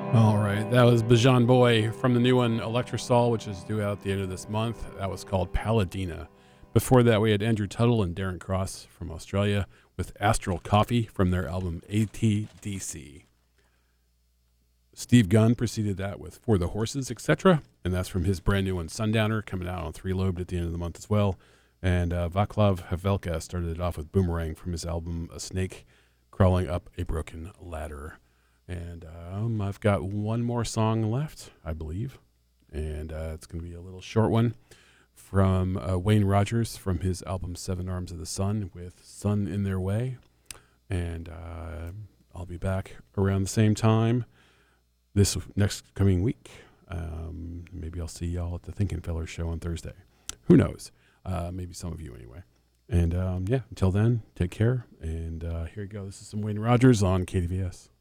All right, that was Bajan Boy from the new one Electrosol, which is due out at the end of this month. That was called Paladina. Before that, we had Andrew Tuttle and Darren Cross from Australia with Astral Coffee from their album ATDC. Steve Gunn preceded that with For the Horses, etc., and that's from his brand new one Sundowner, coming out on Three Lobed at the end of the month as well. And Vaclav Havelka started it off with Boomerang from his album A Snake Crawling Up a Broken Ladder. And I've got one more song left, I believe, and it's going to be a little short one from Wayne Rogers from his album Seven Arms of the Sun with Sun in Their Way. And I'll be back around the same time this next coming week. Maybe I'll see y'all at the Thinking Fellers show on Thursday. Who knows? Maybe some of you anyway. And yeah, until then, take care. And here you go. This is some Wayne Rogers on KDVS.